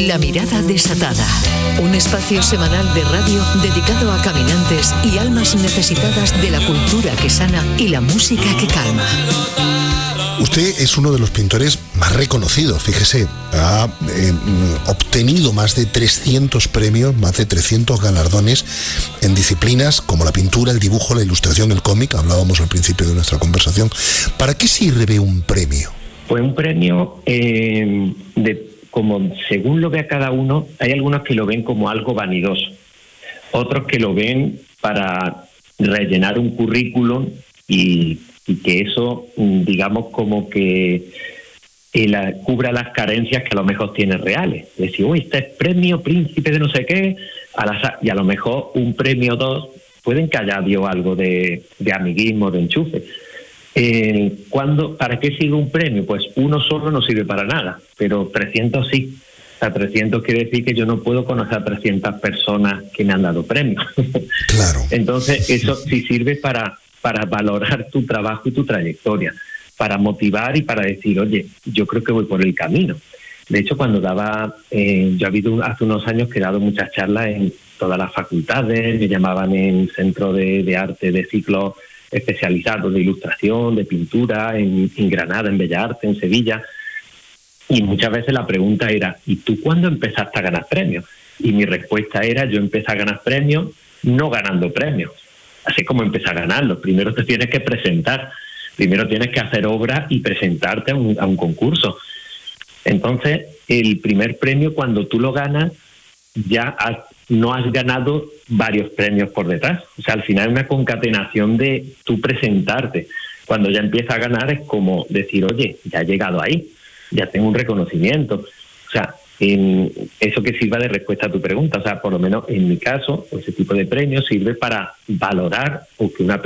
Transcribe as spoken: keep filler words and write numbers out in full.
La Mirada Desatada, un espacio semanal de radio dedicado a caminantes y almas necesitadas de la cultura que sana y la música que calma. Usted es uno de los pintores más reconocidos, fíjese, ha eh, obtenido más de trescientos premios, más de trescientos galardones en disciplinas como la pintura, el dibujo, la ilustración, el cómic, hablábamos al principio de nuestra conversación. ¿Para qué sirve un premio? Pues un premio, eh, de, como según lo vea cada uno, hay algunos que lo ven como algo vanidoso, otros que lo ven para rellenar un currículum y, y que eso, digamos, como que eh, la, cubra las carencias que a lo mejor tiene reales. Es decir, uy, este es premio príncipe de no sé qué, a la, y a lo mejor un premio o dos pueden que haya habido algo de, de amiguismo, de enchufe. Eh, ¿cuándo, ¿Para qué sirve un premio? Pues uno solo no sirve para nada, pero trescientos sí. O sea, trescientos quiere decir que yo no puedo conocer a trescientas personas que me han dado premios. Claro. Entonces, eso sí sirve para, para valorar tu trabajo y tu trayectoria, para motivar y para decir, oye, yo creo que voy por el camino. De hecho, cuando daba, eh, yo he habido hace unos años que he dado muchas charlas en todas las facultades, me llamaban en centro de, de arte de ciclos especializados de ilustración, de pintura, en, en Granada, en Bellas Artes, en Sevilla, y muchas veces la pregunta era, ¿y tú cuándo empezaste a ganar premios? Y mi respuesta era, yo empecé a ganar premios no ganando premios, así como empecé a ganarlos. Primero te tienes que presentar, primero tienes que hacer obra y presentarte a un, a un concurso. Entonces, el primer premio, cuando tú lo ganas, ya has, no has ganado varios premios por detrás. O sea, al final es una concatenación de tú presentarte. Cuando ya empiezas a ganar es como decir, oye, ya he llegado ahí, ya tengo un reconocimiento. O sea, en eso que sirva de respuesta a tu pregunta. O sea, por lo menos en mi caso, ese tipo de premios sirve para valorar o que una